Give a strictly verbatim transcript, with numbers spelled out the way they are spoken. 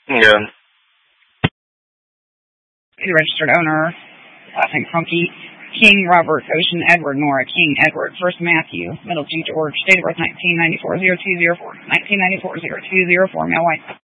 Yeah. The registered owner, last name Funky, King Robert, Ocean Edward, Nora, King Edward, First Matthew, Middle G George, date of birth nineteen ninety-four, oh two oh four, nineteen ninety-four, oh two oh four, male white.